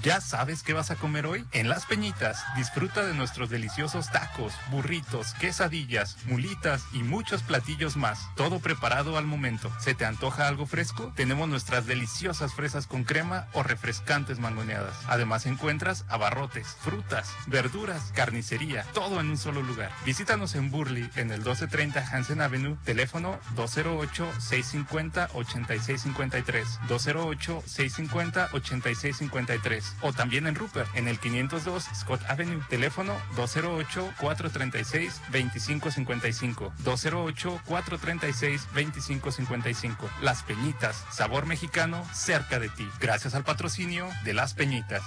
¿Ya sabes qué vas a comer hoy? En Las Peñitas, disfruta de nuestros deliciosos tacos, burritos, quesadillas, mulitas y muchos platillos más. Todo preparado al momento. ¿Se te antoja algo fresco? Tenemos nuestras deliciosas fresas con crema o refrescantes mangoneadas. Además encuentras abarrotes, frutas, verduras, carnicería, todo en un solo lugar. Visítanos en Burley, en el 1230 Hansen Avenue, teléfono 208-650-8653, 208-650-8653. O también en Rupert, en el 502 Scott Avenue, teléfono 208-436-2555, 208-436-2555. Las Peñitas, sabor mexicano cerca de ti. Gracias al patrocinio de Las Peñitas.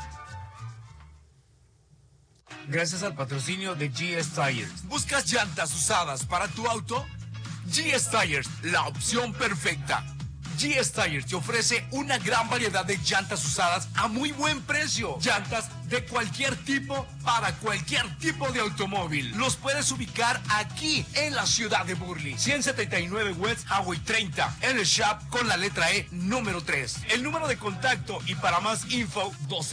Gracias al patrocinio de GS Tires. ¿Buscas llantas usadas para tu auto? GS Tires, la opción perfecta. GS Tires te ofrece una gran variedad de llantas usadas a muy buen precio. Llantas de cualquier tipo para cualquier tipo de automóvil. Los puedes ubicar aquí en la ciudad de Burley. 179 West Highway 30 en el shop con la letra E número 3. El número de contacto y para más info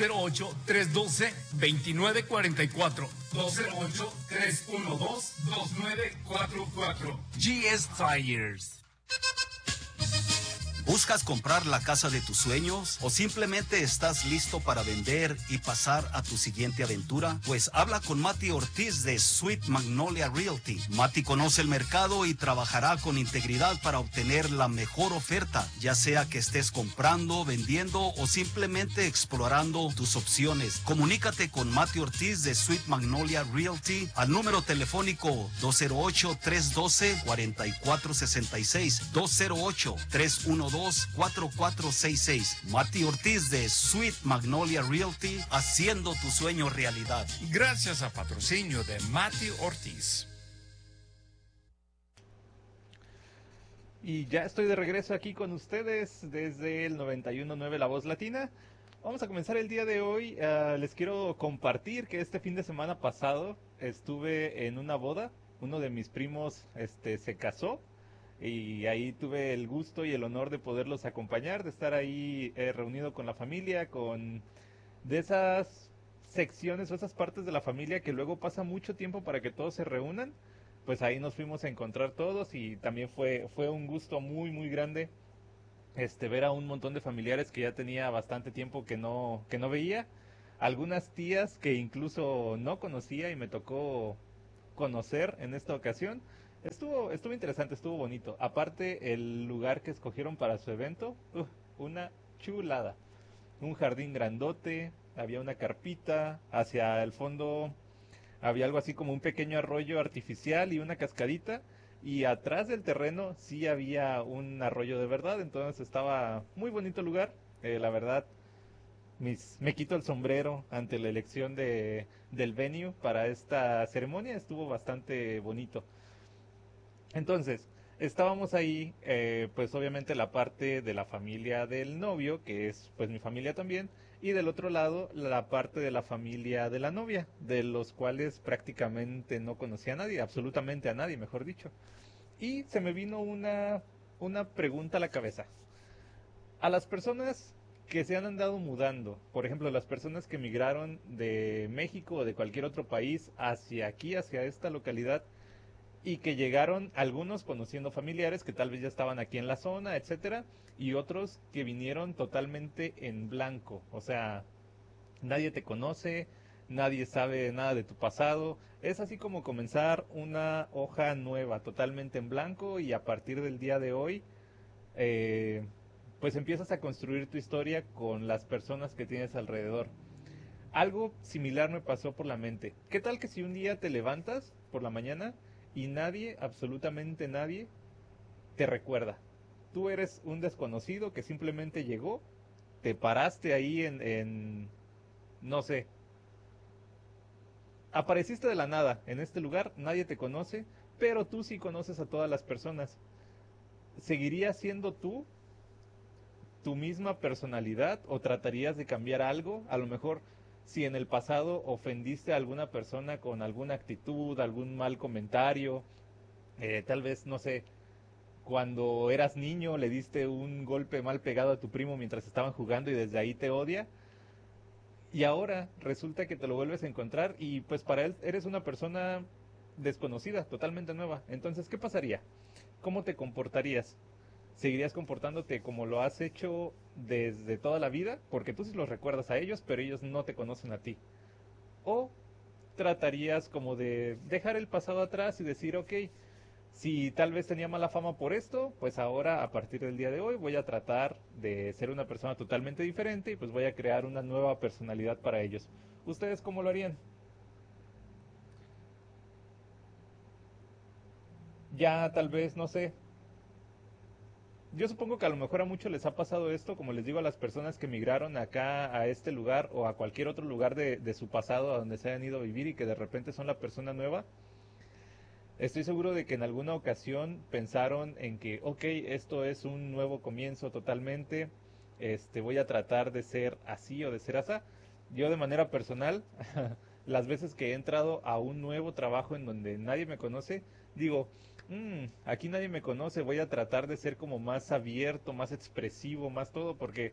208-312-2944. 208-312-2944. GS Tires. ¿Buscas comprar la casa de tus sueños o simplemente estás listo para vender y pasar a tu siguiente aventura? Pues habla con Mati Ortiz de Sweet Magnolia Realty. Mati conoce el mercado y trabajará con integridad para obtener la mejor oferta, ya sea que estés comprando, vendiendo o simplemente explorando tus opciones. Comunícate con Mati Ortiz de Sweet Magnolia Realty al número telefónico 208-312-4466, 208-312-4466. Mati Ortiz de Sweet Magnolia Realty, haciendo tu sueño realidad. Gracias a patrocinio de Mati Ortiz. Y ya estoy de regreso aquí con ustedes desde el 91.9 La Voz Latina. Vamos a comenzar el día de hoy. Les quiero compartir que este fin de semana pasado estuve en una boda. Uno de mis primos se casó. Y ahí tuve el gusto y el honor de poderlos acompañar, de estar ahí reunido con la familia, con de esas secciones o esas partes de la familia que luego pasa mucho tiempo para que todos se reúnan. Pues ahí nos fuimos a encontrar todos y también fue un gusto muy muy grande ver a un montón de familiares que ya tenía bastante tiempo que no veía, algunas tías que incluso no conocía y me tocó conocer en esta ocasión. Estuvo interesante, estuvo bonito. Aparte, el lugar que escogieron para su evento, una chulada. Un jardín grandote, había una carpita, hacia el fondo había algo así como un pequeño arroyo artificial y una cascadita. Y atrás del terreno sí había un arroyo de verdad, entonces estaba muy bonito el lugar. La verdad, me quito el sombrero ante la elección del venue para esta ceremonia, estuvo bastante bonito. Entonces, estábamos ahí, pues obviamente la parte de la familia del novio, que es pues mi familia también, y del otro lado la parte de la familia de la novia, de los cuales prácticamente no conocía a nadie, absolutamente a nadie, mejor dicho. Y se me vino una pregunta a la cabeza. A las personas que se han andado mudando, por ejemplo, las personas que migraron de México o de cualquier otro país hacia aquí, hacia esta localidad, y que llegaron algunos conociendo familiares que tal vez ya estaban aquí en la zona, etcétera, y otros que vinieron totalmente en blanco, o sea, nadie te conoce, nadie sabe nada de tu pasado, es así como comenzar una hoja nueva, totalmente en blanco, y a partir del día de hoy, pues empiezas a construir tu historia con las personas que tienes alrededor. Algo similar me pasó por la mente. ¿Qué tal que si un día te levantas por la mañana y nadie, absolutamente nadie, te recuerda? Tú eres un desconocido que simplemente llegó, te paraste ahí no sé, apareciste de la nada en este lugar, nadie te conoce, pero tú sí conoces a todas las personas. ¿Seguirías siendo tú, tu misma personalidad, o tratarías de cambiar algo? A lo mejor, si en el pasado ofendiste a alguna persona con alguna actitud, algún mal comentario, tal vez, no sé, cuando eras niño le diste un golpe mal pegado a tu primo mientras estaban jugando y desde ahí te odia. Y ahora resulta que te lo vuelves a encontrar y pues para él eres una persona desconocida, totalmente nueva. Entonces, ¿qué pasaría? ¿Cómo te comportarías? ¿Seguirías comportándote como lo has hecho desde toda la vida? Porque tú sí los recuerdas a ellos, pero ellos no te conocen a ti. ¿O tratarías como de dejar el pasado atrás y decir, ok, si tal vez tenía mala fama por esto, pues ahora a partir del día de hoy voy a tratar de ser una persona totalmente diferente y pues voy a crear una nueva personalidad para ellos? ¿Ustedes cómo lo harían? Ya tal vez, no sé. Yo supongo que a lo mejor a muchos les ha pasado esto, como les digo, a las personas que migraron acá a este lugar o a cualquier otro lugar de su pasado a donde se hayan ido a vivir y que de repente son la persona nueva. Estoy seguro de que en alguna ocasión pensaron en que, ok, esto es un nuevo comienzo totalmente, voy a tratar de ser así o de ser asá. Yo de manera personal, las veces que he entrado a un nuevo trabajo en donde nadie me conoce, digo, aquí nadie me conoce, voy a tratar de ser como más abierto, más expresivo, más todo, porque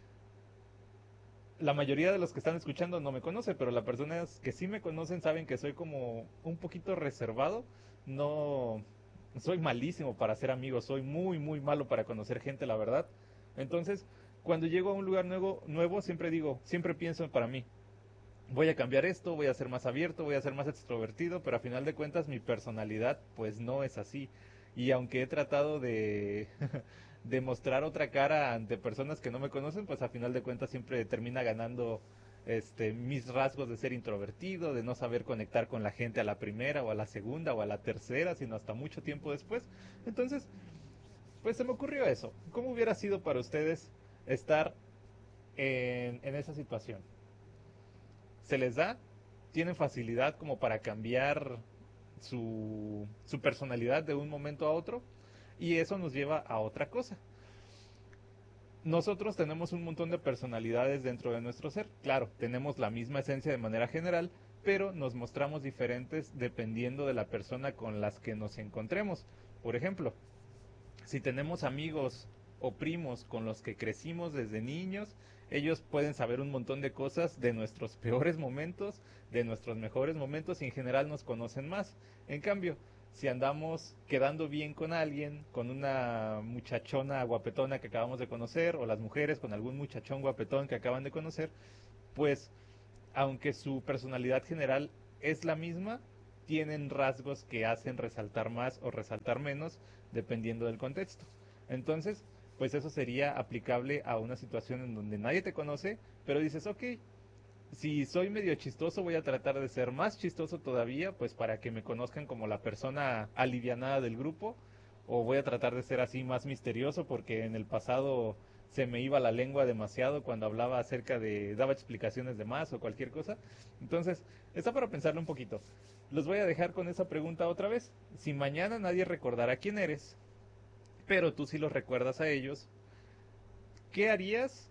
la mayoría de los que están escuchando no me conoce, pero las personas que sí me conocen saben que soy como un poquito reservado. No, soy malísimo para ser amigos, soy muy, muy malo para conocer gente, la verdad. Entonces, cuando llego a un lugar nuevo, siempre digo, siempre pienso para mí, voy a cambiar esto, voy a ser más abierto, voy a ser más extrovertido, pero a final de cuentas mi personalidad pues no es así. Y aunque he tratado de, de mostrar otra cara ante personas que no me conocen, pues a final de cuentas siempre termina ganando mis rasgos de ser introvertido, de no saber conectar con la gente a la primera o a la segunda o a la tercera, sino hasta mucho tiempo después. Entonces, pues se me ocurrió eso. ¿Cómo hubiera sido para ustedes estar en esa situación? ¿Se les da? ¿Tienen facilidad como para cambiar su personalidad de un momento a otro? Y eso nos lleva a otra cosa. Nosotros tenemos un montón de personalidades dentro de nuestro ser. Claro, tenemos la misma esencia de manera general, pero nos mostramos diferentes dependiendo de la persona con las que nos encontremos. Por ejemplo, si tenemos amigos o primos con los que crecimos desde niños, ellos pueden saber un montón de cosas de nuestros peores momentos, de nuestros mejores momentos y en general nos conocen más. En cambio, si andamos quedando bien con alguien, con una muchachona guapetona que acabamos de conocer, o las mujeres con algún muchachón guapetón que acaban de conocer, pues aunque su personalidad general es la misma, tienen rasgos que hacen resaltar más o resaltar menos dependiendo del contexto. Entonces, pues eso sería aplicable a una situación en donde nadie te conoce, pero dices, ok, si soy medio chistoso voy a tratar de ser más chistoso todavía, pues para que me conozcan como la persona alivianada del grupo, o voy a tratar de ser así más misterioso porque en el pasado se me iba la lengua demasiado cuando hablaba acerca de, daba explicaciones de más o cualquier cosa. Entonces, está para pensarlo un poquito. Los voy a dejar con esa pregunta otra vez. Si mañana nadie recordará quién eres, pero tú sí los recuerdas a ellos, ¿qué harías?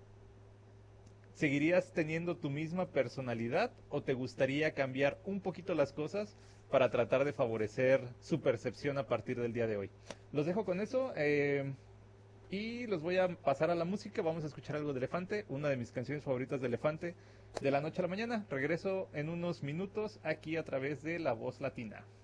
¿Seguirías teniendo tu misma personalidad o te gustaría cambiar un poquito las cosas para tratar de favorecer su percepción a partir del día de hoy? Los dejo con eso y los voy a pasar a la música. Vamos a escuchar algo de Elefante, una de mis canciones favoritas de Elefante, de la noche a la mañana. Regreso en unos minutos aquí a través de La Voz Latina.